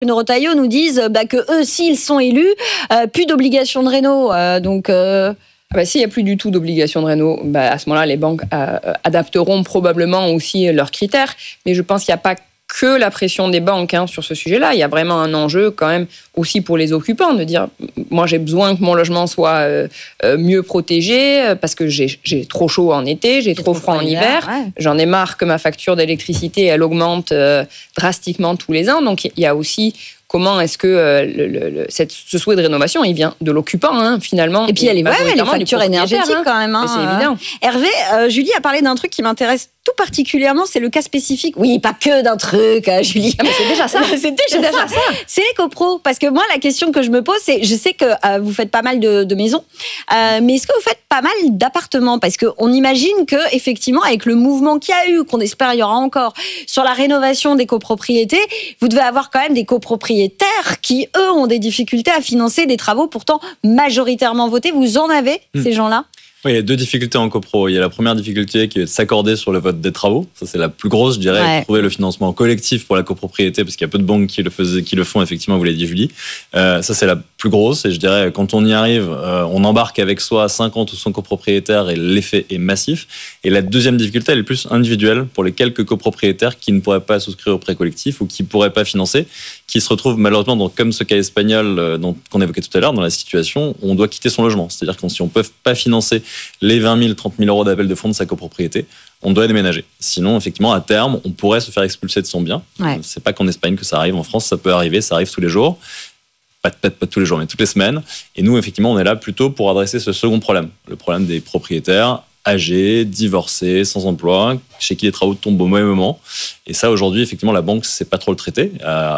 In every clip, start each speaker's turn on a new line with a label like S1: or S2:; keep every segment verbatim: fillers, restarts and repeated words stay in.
S1: Bruno Retailleau nous disent bah, que eux, s'ils sont élus, euh, plus d'obligation de réno. Euh, donc, euh...
S2: ah bah, s'il n'y a plus du tout d'obligation de réno, bah, à ce moment-là, les banques euh, adapteront probablement aussi leurs critères. Mais je pense qu'il n'y a pas que la pression des banques hein, sur ce sujet-là. Il y a vraiment un enjeu quand même aussi pour les occupants de dire moi j'ai besoin que mon logement soit euh, euh, mieux protégé euh, parce que j'ai, j'ai trop chaud en été, j'ai, j'ai trop, trop froid en hiver. Ouais. J'en ai marre que ma facture d'électricité elle augmente euh, drastiquement tous les ans. Donc il y a aussi comment est-ce que euh, le, le, cette, ce souhait de rénovation, il vient de l'occupant, hein, finalement.
S1: Et puis, elle est, ouais, les factures énergétiques, hein. Quand même. Hein,
S2: c'est évident.
S1: Euh, Hervé, euh, Julie a parlé d'un truc qui m'intéresse tout particulièrement, c'est le cas spécifique. Oui, pas que d'un truc, euh, Julie.
S2: Ah, mais c'est déjà ça.
S1: c'est déjà, c'est déjà ça. ça. C'est les copros. Parce que moi, la question que je me pose, c'est, je sais que euh, vous faites pas mal de, de maisons, euh, mais est-ce que vous faites pas mal d'appartements? Parce qu'on imagine que, effectivement, avec le mouvement qu'il y a eu, qu'on espère il y aura encore, sur la rénovation des copropriétés, vous devez avoir quand même des copropriétaires qui, eux, ont des difficultés à financer des travaux pourtant majoritairement votés. Vous en avez, mmh. ces gens-là?
S3: Oui, il y a deux difficultés en copro. Il y a la première difficulté qui est de s'accorder sur le vote des travaux. Ça, c'est la plus grosse, je dirais, ouais. Trouver le financement collectif pour la copropriété, parce qu'il y a peu de banques qui le, faisaient, qui le font, effectivement, vous l'avez dit, Julie. Euh, ça, c'est la plus grosse. Et je dirais, quand on y arrive, euh, on embarque avec soi cinquante ou cent copropriétaires et l'effet est massif. Et la deuxième difficulté, elle est plus individuelle pour les quelques copropriétaires qui ne pourraient pas souscrire au prêt collectif ou qui ne pourraient pas financer, qui se retrouvent malheureusement, dans, comme ce cas espagnol euh, dont, qu'on évoquait tout à l'heure, dans la situation où on doit quitter son logement. C'est-à-dire que si on ne peut pas financer les vingt mille, trente mille euros d'appel de fonds de sa copropriété, on doit déménager. Sinon, effectivement, à terme, on pourrait se faire expulser de son bien. Ouais. C'est pas qu'en Espagne que ça arrive. En France, ça peut arriver. Ça arrive tous les jours. Pas, pas, pas tous les jours, mais toutes les semaines. Et nous, effectivement, on est là plutôt pour adresser ce second problème. Le problème des propriétaires âgés, divorcés, sans emploi, chez qui les travaux tombent au mauvais moment. Et ça, aujourd'hui, effectivement, la banque ne sait pas trop le traiter,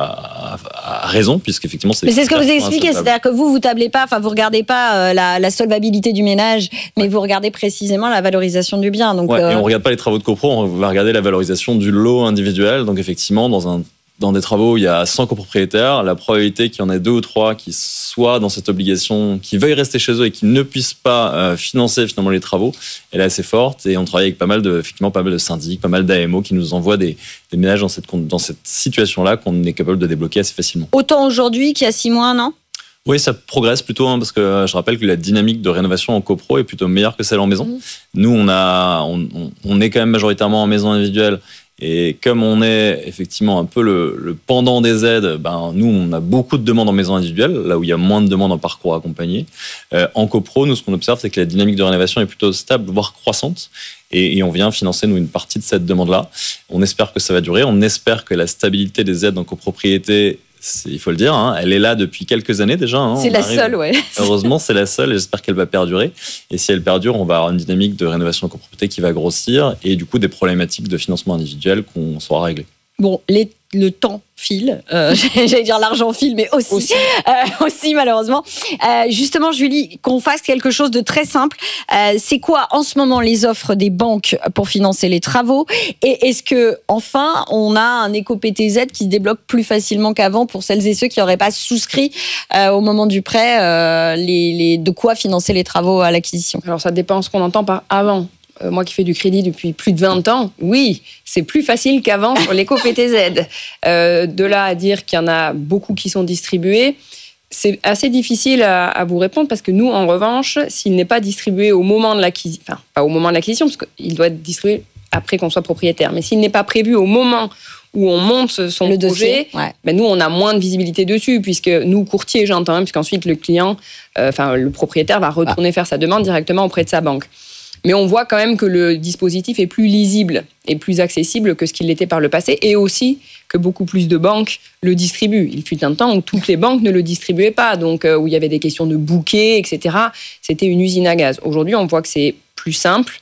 S3: à, à, à raison, puisqu'effectivement, c'est...
S1: Mais c'est ce que vous expliquez, c'est-à-dire que vous, vous tablez pas, enfin, vous regardez pas euh, la, la solvabilité du ménage, mais ouais. vous regardez précisément la valorisation du bien. Donc,
S3: ouais,
S1: euh...
S3: et on ne regarde pas les travaux de copro, on va regarder la valorisation du lot individuel. Donc, effectivement, dans un Dans des travaux où il y a cent copropriétaires, la probabilité qu'il y en ait deux ou trois qui soient dans cette obligation, qui veuillent rester chez eux et qui ne puissent pas euh, financer finalement les travaux, elle est assez forte. Et on travaille avec pas mal de, effectivement, pas mal de syndics, pas mal d'A M O qui nous envoient des, des ménages dans cette, dans cette situation-là qu'on est capable de débloquer assez facilement.
S1: Autant aujourd'hui qu'il y a six mois, non ?
S3: Oui, ça progresse plutôt, hein, parce que je rappelle que la dynamique de rénovation en copro est plutôt meilleure que celle en maison. Mmh. Nous, on, a, on, on est quand même majoritairement en maison individuelle. Et comme on est effectivement un peu le, le pendant des aides, ben nous, on a beaucoup de demandes en maison individuelle, là où il y a moins de demandes en parcours accompagné. Euh, en copro, nous, ce qu'on observe, c'est que la dynamique de rénovation est plutôt stable, voire croissante. Et, et on vient financer, nous, une partie de cette demande-là. On espère que ça va durer. On espère que la stabilité des aides en copropriété, c'est, il faut le dire, hein, elle est là depuis quelques années déjà. Hein,
S1: c'est la arrive, seule, ouais.
S3: Heureusement, c'est la seule et j'espère qu'elle va perdurer. Et si elle perdure, on va avoir une dynamique de rénovation en copropriété qui va grossir et du coup des problématiques de financement individuel qu'on saura régler.
S1: Bon, les, le temps file, euh, j'allais dire l'argent file, mais aussi, aussi, euh, aussi malheureusement. Euh, justement, Julie, qu'on fasse quelque chose de très simple. Euh, c'est quoi en ce moment les offres des banques pour financer les travaux ? Et est-ce que enfin on a un éco-P T Z qui se débloque plus facilement qu'avant pour celles et ceux qui n'auraient pas souscrit euh, au moment du prêt euh, les, les, de quoi financer les travaux à l'acquisition ?
S2: Alors ça dépend ce qu'on entend par avant. Euh, moi qui fais du crédit depuis plus de vingt ans, oui, c'est plus facile qu'avant sur l'éco-P T Z. Euh, de là à dire qu'il y en a beaucoup qui sont distribués, c'est assez difficile à, à vous répondre parce que nous, en revanche, s'il n'est pas distribué au moment de l'acquisition, enfin, pas au moment de l'acquisition, parce qu'il doit être distribué après qu'on soit propriétaire, mais s'il n'est pas prévu au moment où on monte son
S1: le
S2: projet,
S1: dossier, ouais.
S2: ben nous, on a moins de visibilité dessus, puisque nous, courtiers, j'entends, hein, puisqu'ensuite le client, euh, enfin, le propriétaire va retourner ah. faire sa demande directement auprès de sa banque. Mais on voit quand même que le dispositif est plus lisible et plus accessible que ce qu'il l'était par le passé, et aussi que beaucoup plus de banques le distribuent. Il fut un temps où toutes les banques ne le distribuaient pas, donc euh, où il y avait des questions de bouquets, et cetera. C'était une usine à gaz. Aujourd'hui, on voit que c'est plus simple.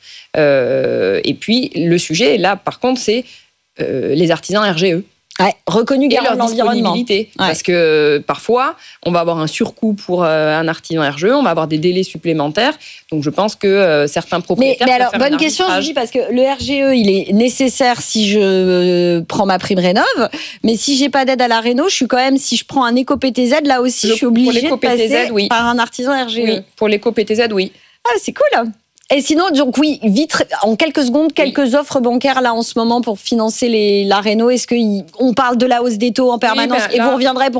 S2: Euh, et puis, le sujet, là, par contre, c'est euh, les artisans R G E.
S1: Ouais, reconnu garant de l'environnement.
S2: Ouais. Parce que parfois, on va avoir un surcoût pour euh, un artisan R G E, on va avoir des délais supplémentaires. Donc, je pense que euh, certains propriétaires...
S1: Mais, mais alors, bonne question, je dis, parce que le R G E, il est nécessaire si je euh, prends ma prime rénov', mais si j'ai pas d'aide à la réno, je suis quand même, si je prends un éco-P T Z, là aussi, le, je suis obligée de passer
S2: oui.
S1: par un artisan R G E.
S2: Oui, pour l'éco-P T Z, oui.
S1: Ah, c'est cool. Et sinon, donc oui, vite, en quelques secondes, quelques oui. offres bancaires là en ce moment pour financer les, la réno. Est-ce qu'on parle de la hausse des taux en permanence oui, ben, là, et vous reviendrez pour